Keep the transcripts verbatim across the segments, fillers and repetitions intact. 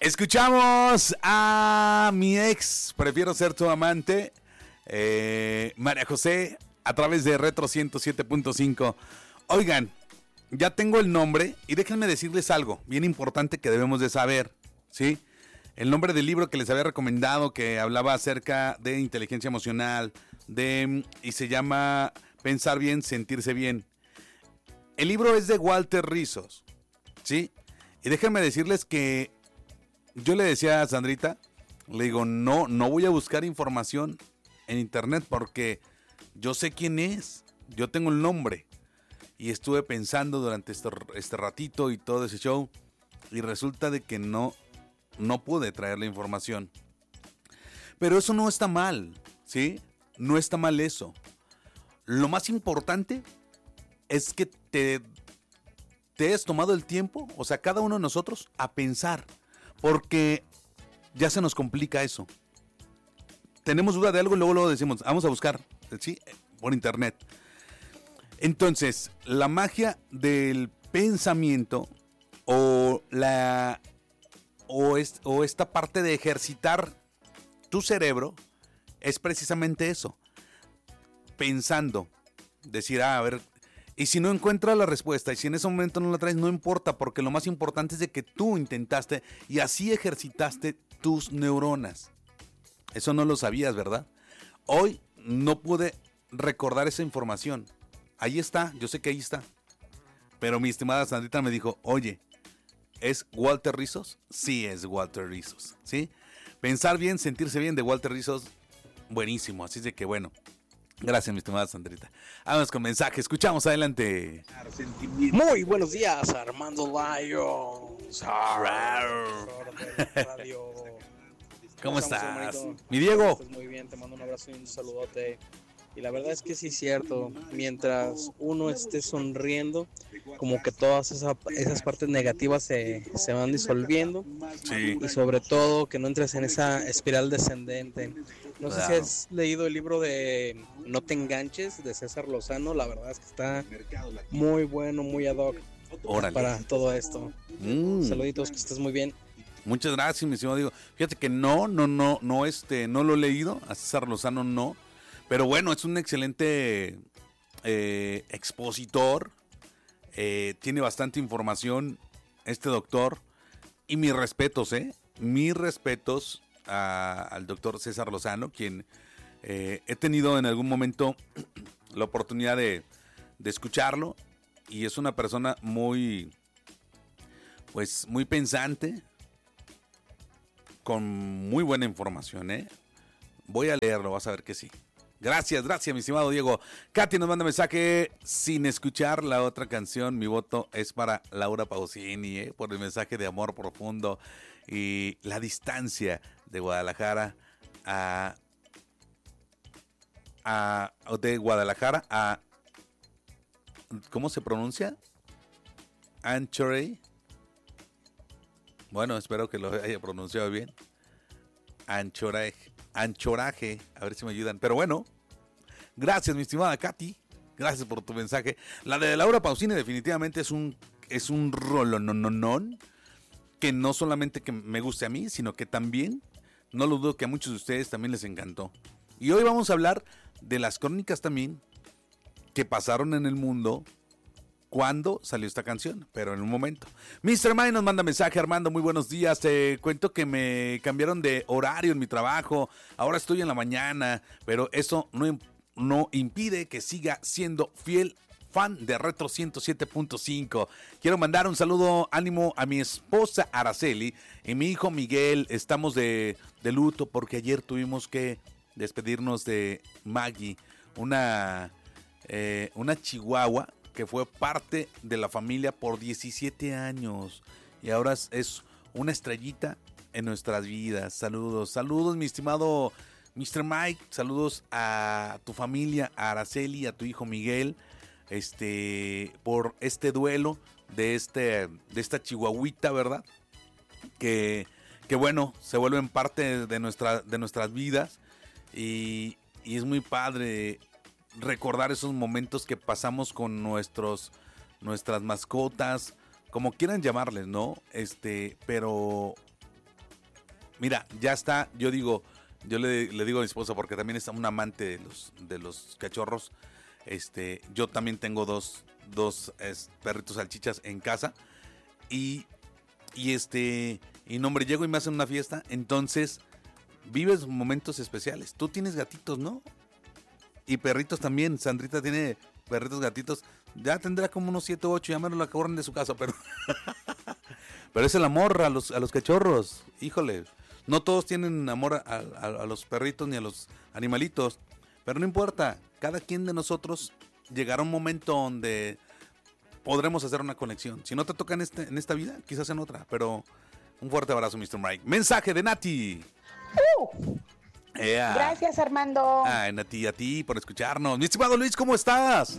Escuchamos a mi ex, prefiero ser tu amante, eh, María José, a través de Retro ciento siete punto cinco. Oigan, ya tengo el nombre y déjenme decirles algo bien importante que debemos de saber, ¿sí? El nombre del libro que les había recomendado, que hablaba acerca de inteligencia emocional, de y se llama Pensar bien, sentirse bien. El libro es de Walter Rizos, ¿sí? Y déjenme decirles que yo le decía a Sandrita, le digo, no, no voy a buscar información en internet porque yo sé quién es, yo tengo el nombre. Y estuve pensando durante este, este ratito y todo ese show, y resulta de que no, no pude traer la información. Pero eso no está mal, ¿sí? No está mal eso. Lo más importante es que te, te has tomado el tiempo, o sea, cada uno de nosotros, a pensar. Porque ya se nos complica eso. Tenemos duda de algo y luego lo decimos, vamos a buscar, ¿sí? Por internet. Entonces, la magia del pensamiento o la o, es, o esta parte de ejercitar tu cerebro es precisamente eso. Pensando, decir, ah, a ver, y si no encuentras la respuesta y si en ese momento no la traes, no importa, porque lo más importante es de que tú intentaste y así ejercitaste tus neuronas. Eso no lo sabías, ¿verdad? Hoy no pude recordar esa información. Ahí está, yo sé que ahí está. Pero mi estimada Sandrita me dijo, oye, ¿es Walter Rizos? Sí, es Walter Rizos, ¿sí? Pensar bien, sentirse bien de Walter Rizos, buenísimo. Así de que bueno. Gracias, mi estimada Sandrita. Vamos con mensaje, escuchamos, adelante. Muy buenos días, Armando Lyons. Radio. ¿Cómo estás? Mi Diego. Estás muy bien, te mando un abrazo y un saludote. Y la verdad es que sí es cierto, mientras uno esté sonriendo, como que todas esas, esas partes negativas se, se van disolviendo. Sí. Y sobre todo que no entres en esa espiral descendente. No Claro. sé si has leído el libro de No te enganches, de César Lozano. La verdad es que está muy bueno, muy ad hoc. Órale. Para todo esto. Mm. Saluditos, que estés muy bien. Muchas gracias, mi estimado Diego. Fíjate que no, no, no, no, este, no lo he leído, a César Lozano no. Pero bueno, es un excelente eh, expositor, eh, tiene bastante información este doctor, y mis respetos, ¿eh? Mis respetos a, al doctor César Lozano, quien eh, he tenido en algún momento la oportunidad de, de escucharlo, y es una persona muy, pues, muy pensante, con muy buena información, ¿eh? Voy a leerlo, vas a ver que sí. Gracias, gracias, mi estimado Diego. Katy nos manda mensaje sin escuchar la otra canción. Mi voto es para Laura Pausini, ¿eh? Por el mensaje de amor profundo y la distancia de Guadalajara a, a de Guadalajara a ¿cómo se pronuncia? Anchorage. Bueno, espero que lo haya pronunciado bien. Anchorage. Anchoraje, a ver si me ayudan. Pero bueno, gracias, mi estimada Katy. Gracias por tu mensaje. La de Laura Pausini definitivamente es un es un rolonononón que no solamente que me guste a mí, sino que también, no lo dudo que a muchos de ustedes también les encantó. Y hoy vamos a hablar de las crónicas también que pasaron en el mundo cuando salió esta canción, pero en un momento. mister May nos manda mensaje, Armando, muy buenos días, te cuento que me cambiaron de horario en mi trabajo, ahora estoy en la mañana, pero eso no, no impide que siga siendo fiel fan de Retro ciento siete punto cinco. Quiero mandar un saludo, ánimo a mi esposa Araceli y mi hijo Miguel. Estamos de, de luto porque ayer tuvimos que despedirnos de Maggie, una, eh, una chihuahua que fue parte de la familia por diecisiete años y ahora es una estrellita en nuestras vidas. Saludos, saludos mi estimado mister Mike, saludos a tu familia, a Araceli, a tu hijo Miguel, este, por este duelo de este, de esta chihuahuita, ¿verdad? Que, que bueno, se vuelven parte de nuestra, de nuestras vidas y, y es muy padre recordar esos momentos que pasamos con nuestros nuestras mascotas, como quieran llamarles, ¿no? Este, pero mira, ya está, yo digo, yo le, le digo a mi esposa, porque también es un amante de los, de los cachorros, este, yo también tengo dos, dos es, perritos salchichas en casa, y, y este, y no, hombre, llego y me hacen una fiesta, entonces vives momentos especiales. Tú tienes gatitos, ¿no? Y perritos también, Sandrita tiene perritos, gatitos, ya tendrá como unos siete u ocho, ya menos la corren de su casa, pero... Pero es el amor a los, a los cachorros, híjole. No todos tienen amor a, a, a los perritos ni a los animalitos, pero no importa. Cada quien de nosotros llegará un momento donde podremos hacer una conexión. Si no te toca en, este, en esta vida, quizás en otra, pero un fuerte abrazo, mister Mike. Mensaje de Nati. Uh, yeah. Gracias, Armando. Ay, Nati, a ti por escucharnos. Mi estimado Luis, ¿cómo estás?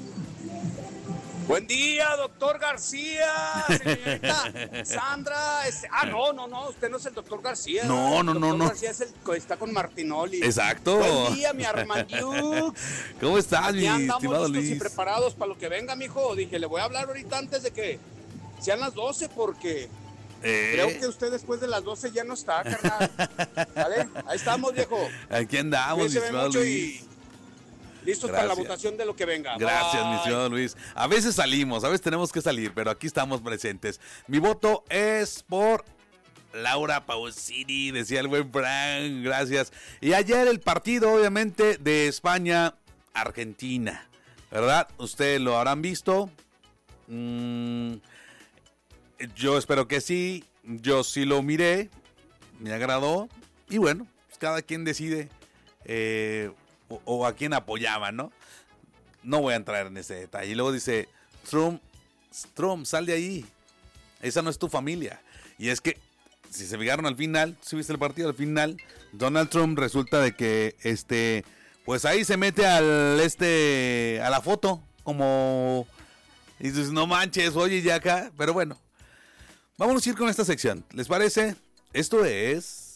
Buen día, doctor García, señorita Sandra. Este, ah, no, no, no, usted no es el doctor García. No, no, el no, doctor no. García es el que está con Martinoli. Exacto. Buen día, mi Armandux. ¿Cómo estás, Aquí mi andamos estimado listos Luis? y preparados para lo que venga, mijo. Dije, le voy a hablar ahorita antes de que sean las doce, porque ¿Eh? creo que usted después de las doce ya no está, carnal. ¿Vale? Ahí estamos, viejo. Aquí andamos, mi estimado Luis. Y listos Gracias. para la votación de lo que venga. Gracias, Bye. mi estimado Luis. A veces salimos, a veces tenemos que salir, pero aquí estamos presentes. Mi voto es por Laura Pausini, decía el buen Frank, gracias. Y ayer el partido, obviamente, de España-Argentina, ¿verdad? Ustedes lo habrán visto. Mm, yo espero que sí. Yo sí lo miré, me agradó. Y bueno, pues cada quien decide eh, o, o a quién apoyaba, ¿no? No voy a entrar en ese detalle. Y luego dice, Trump, Trump, sal de ahí. Esa no es tu familia. Y es que, si se fijaron al final, si viste el partido al final, Donald Trump resulta de que, este, pues ahí se mete al, este, a la foto, como, y dices, no manches, oye, ya acá, pero bueno. Vamos a ir con esta sección, ¿les parece? Esto es...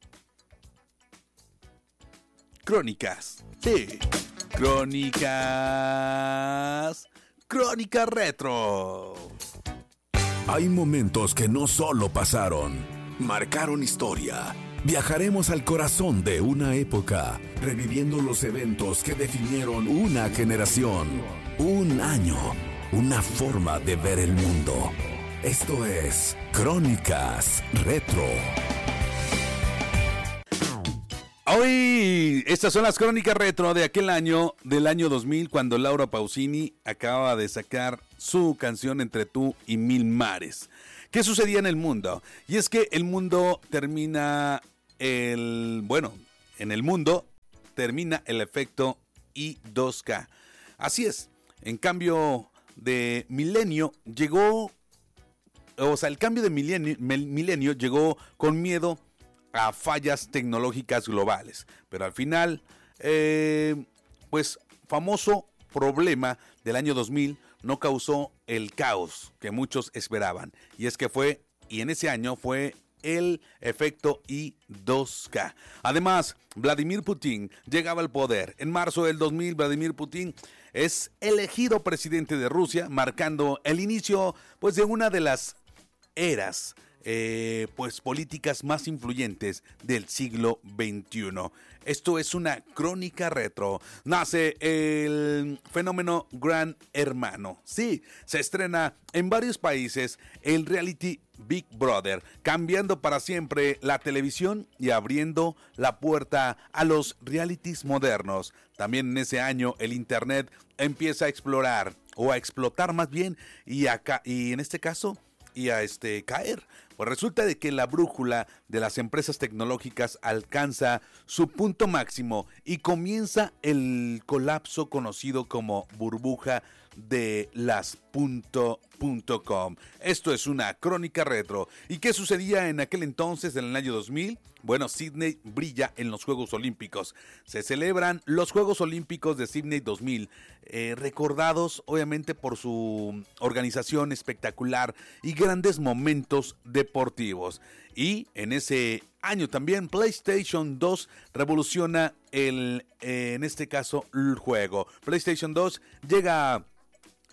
Crónicas. Sí. Crónicas. Crónica Retro. Hay momentos que no solo pasaron, marcaron historia. Viajaremos al corazón de una época, reviviendo los eventos que definieron una generación, un año, una forma de ver el mundo. Esto es Crónicas Retro. Hoy, estas son las crónicas retro de aquel año, del año dos mil, cuando Laura Pausini acaba de sacar su canción Entre tú y mil mares. ¿Qué sucedía en el mundo? Y es que el mundo termina el... Bueno, en el mundo termina el efecto I dos K. Así es, en cambio de milenio llegó... O sea, el cambio de milenio, milenio llegó con miedo a fallas tecnológicas globales. Pero al final, eh, pues, famoso problema del año dos mil no causó el caos que muchos esperaban. Y es que fue, y en ese año fue el efecto I dos K. Además, Vladimir Putin llegaba al poder. En marzo del dos mil, Vladimir Putin es elegido presidente de Rusia, marcando el inicio, pues, de una de las eras Eh, pues políticas más influyentes del siglo veintiuno. Esto es una crónica retro. Nace el fenómeno Gran Hermano. Sí, se estrena en varios países el reality Big Brother, cambiando para siempre la televisión y abriendo la puerta a los realities modernos. También en ese año el internet empieza a explorar, o a explotar más bien, y, acá, y en este caso, y a este caer. Pues resulta de que la brújula de las empresas tecnológicas alcanza su punto máximo y comienza el colapso conocido como burbuja de las punto com. Esto es una crónica retro. ¿Y qué sucedía en aquel entonces, en el año dos mil? Bueno, Sydney brilla en los Juegos Olímpicos. Se celebran los Juegos Olímpicos de Sydney dos mil, eh, recordados obviamente por su organización espectacular y grandes momentos deportivos. Y en ese año también PlayStation dos revoluciona el, eh, en este caso, el juego. PlayStation dos llega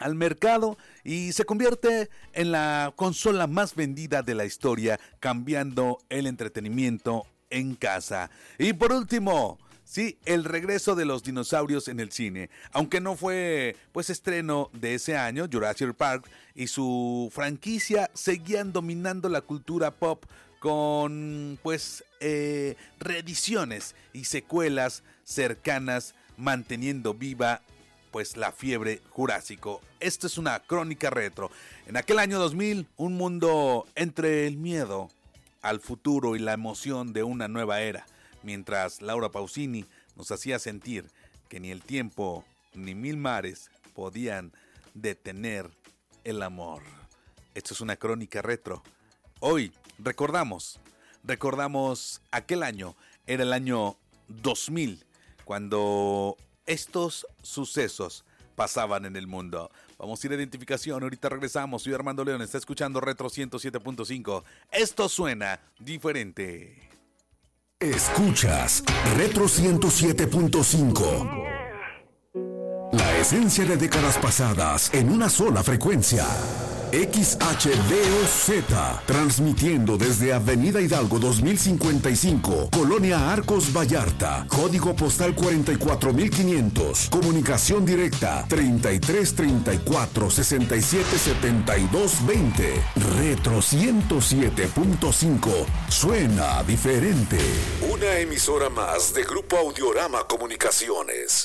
al mercado y se convierte en la consola más vendida de la historia, cambiando el entretenimiento en casa. Y por último, sí, el regreso de los dinosaurios en el cine. Aunque no fue pues estreno de ese año, Jurassic Park y su franquicia seguían dominando la cultura pop con pues eh, reediciones y secuelas cercanas, manteniendo viva pues la fiebre Jurásico. Esto es una crónica retro. En aquel año dos mil, un mundo entre el miedo al futuro y la emoción de una nueva era, mientras Laura Pausini nos hacía sentir que ni el tiempo ni mil mares podían detener el amor. Esto es una crónica retro. Hoy recordamos, recordamos aquel año, era el año dos mil, cuando estos sucesos pasaban en el mundo. Vamos a ir a identificación, ahorita regresamos. Soy Armando León, está escuchando Retro ciento siete punto cinco. Esto suena diferente. Escuchas Retro ciento siete punto cinco. La esencia de décadas pasadas en una sola frecuencia. X H D O Z, transmitiendo desde Avenida Hidalgo dos mil cincuenta y cinco, Colonia Arcos Vallarta, código postal cuarenta y cuatro mil quinientos, comunicación directa treinta y tres treinta y cuatro sesenta y siete setenta y dos veinte. Retro ciento siete punto cinco, suena diferente. Una emisora más de Grupo Audiorama Comunicaciones.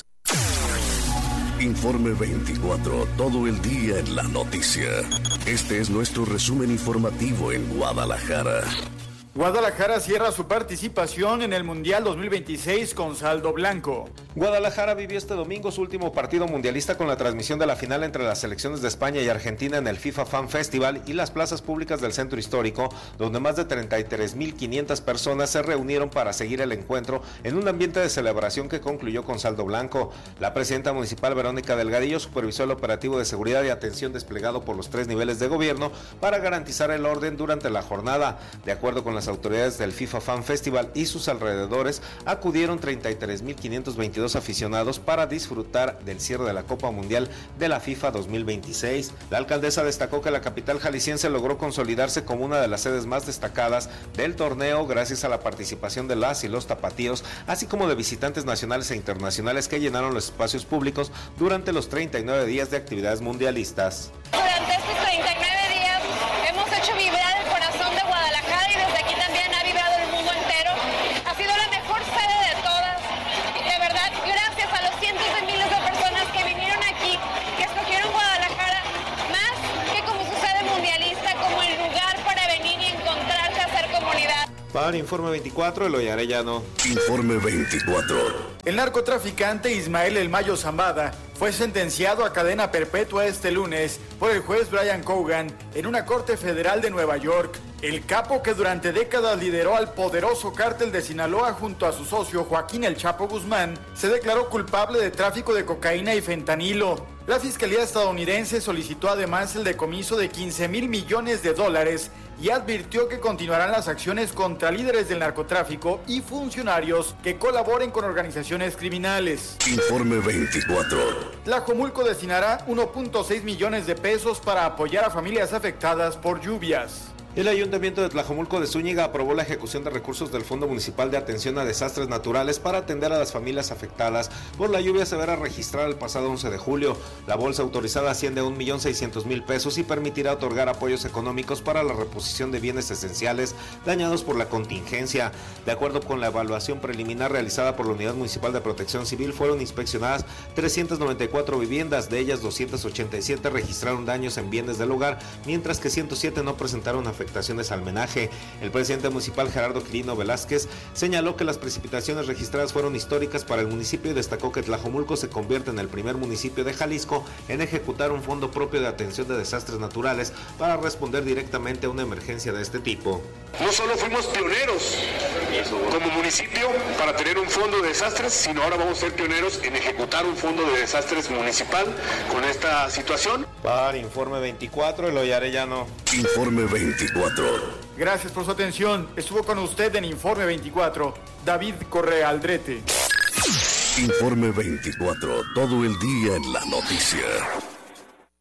Informe veinticuatro, todo el día en la noticia. Este es nuestro resumen informativo en Guadalajara. Guadalajara cierra su participación en el Mundial dos mil veintiséis con saldo blanco. Guadalajara vivió este domingo su último partido mundialista con la transmisión de la final entre las selecciones de España y Argentina en el FIFA Fan Festival y las plazas públicas del centro histórico, donde más de treinta y tres mil quinientas personas se reunieron para seguir el encuentro en un ambiente de celebración que concluyó con saldo blanco. La presidenta municipal Verónica Delgadillo supervisó el operativo de seguridad y atención desplegado por los tres niveles de gobierno para garantizar el orden durante la jornada. De acuerdo con las autoridades del FIFA Fan Festival y sus alrededores, acudieron treinta y tres mil quinientos veintidós aficionados para disfrutar del cierre de la Copa Mundial de la FIFA dos mil veintiséis. La alcaldesa destacó que la capital jalisciense logró consolidarse como una de las sedes más destacadas del torneo gracias a la participación de las y los tapatíos, así como de visitantes nacionales e internacionales que llenaron los espacios públicos durante los treinta y nueve días de actividades mundialistas. Durante estos treinta y nueve días hemos hecho vibrar el corazón de Guadalajara y desde aquí también ha vibrado el mundo entero. Ha sido la mejor sede de todas. De verdad, gracias a los cientos de miles de personas que vinieron aquí, que escogieron Guadalajara, más que como su sede mundialista, como el lugar para venir y encontrarse, hacer comunidad. Para Informe veinticuatro, Eloy Arellano. Informe veinticuatro. El narcotraficante Ismael El Mayo Zambada fue sentenciado a cadena perpetua este lunes por el juez Brian Cogan en una corte federal de Nueva York. El capo, que durante décadas lideró al poderoso cártel de Sinaloa junto a su socio Joaquín El Chapo Guzmán, se declaró culpable de tráfico de cocaína y fentanilo. La Fiscalía estadounidense solicitó además el decomiso de quince mil millones de dólares y advirtió que continuarán las acciones contra líderes del narcotráfico y funcionarios que colaboren con organizaciones criminales. Informe veinticuatro. Tlajomulco destinará uno punto seis millones de pesos para apoyar a familias afectadas por lluvias. El Ayuntamiento de Tlajomulco de Zúñiga aprobó la ejecución de recursos del Fondo Municipal de Atención a Desastres Naturales para atender a las familias afectadas por la lluvia severa registrada el pasado once de julio. La bolsa autorizada asciende a un millón seiscientos mil pesos y permitirá otorgar apoyos económicos para la reposición de bienes esenciales dañados por la contingencia. De acuerdo con la evaluación preliminar realizada por la Unidad Municipal de Protección Civil, fueron inspeccionadas trescientas noventa y cuatro viviendas, de ellas doscientas ochenta y siete registraron daños en bienes del hogar, mientras que ciento siete no presentaron afectaciones al menaje. El presidente municipal Gerardo Quirino Velázquez señaló que las precipitaciones registradas fueron históricas para el municipio y destacó que Tlajomulco se convierte en el primer municipio de Jalisco en ejecutar un fondo propio de atención de desastres naturales para responder directamente a una emergencia de este tipo. No solo fuimos pioneros como municipio para tener un fondo de desastres, sino ahora vamos a ser pioneros en ejecutar un fondo de desastres municipal con esta situación. Para Informe veinticuatro, Eloy Arellano. Informe veinticuatro. Gracias por su atención. Estuvo con usted en Informe veinticuatro, David Correa Aldrete. Informe veinticuatro, todo el día en la noticia.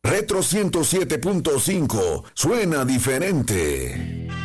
Retro ciento siete punto cinco suena diferente.